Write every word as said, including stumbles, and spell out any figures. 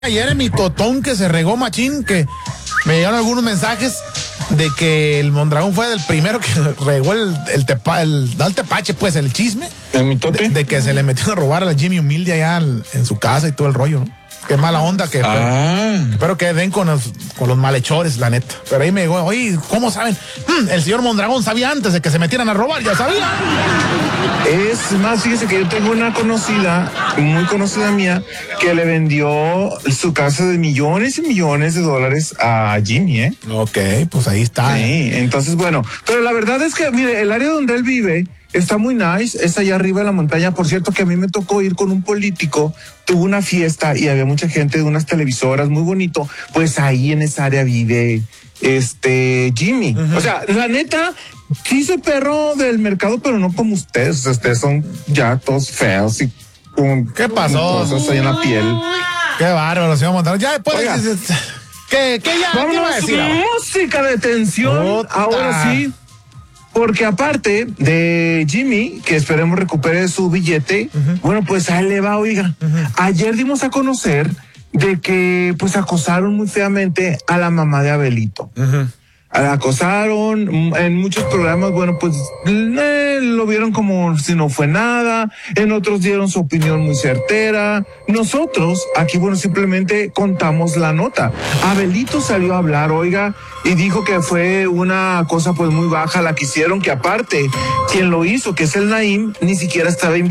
Ayer en mi totón que se regó machín, que me llegaron algunos mensajes de que el Mondragón fue el primero que regó el, el, tepa, el, no el tepache, pues el chisme. ¿El mitote? De, de que se le metió a robar a la Jimmy Humilde allá en, en su casa y todo el rollo, ¿no? Qué mala onda que... Ah. Espero, espero que den con los, con los malhechores, la neta. Pero ahí me dijo, oye, ¿cómo saben? Hmm, el señor Mondragón sabía antes de que se metieran a robar, ya sabía. Es más, fíjese que yo tengo una conocida, muy conocida mía, que le vendió su casa de millones y millones de dólares a Jimmy, ¿eh? Ok, pues ahí está. Sí, ¿eh? entonces, bueno, pero la verdad es que, mire, el área donde él vive está muy nice, es allá arriba de la montaña. Por cierto, que a mí me tocó ir con un político, tuvo una fiesta y había mucha gente de unas televisoras, muy bonito. Pues ahí en esa área vive este Jimmy. Uh-huh. O sea, la neta, sí soy perro del mercado, pero no como ustedes. Ustedes son ya todos feos y con ¿qué pasó? Cosas ahí en la piel. Qué bárbaro, señor Mondragón. Ya después... ¿Qué, qué ya? Vámonos, ¿qué va a decir ahora? Música de tensión. Puta. Ahora sí. Porque aparte de Jimmy, que esperemos recupere su billete, uh-huh. bueno, pues a él le va, oiga. Uh-huh. Ayer dimos a conocer de que pues acosaron muy feamente a la mamá de Abelito. Uh-huh. La acosaron en muchos programas, bueno, pues eh, lo vieron como si no fue nada, en otros dieron su opinión muy certera. Nosotros aquí, bueno, simplemente contamos la nota. Abelito salió a hablar, oiga, y dijo que fue una cosa pues muy baja la que hicieron, que aparte quien lo hizo, que es el Naim, ni siquiera estaba invitado.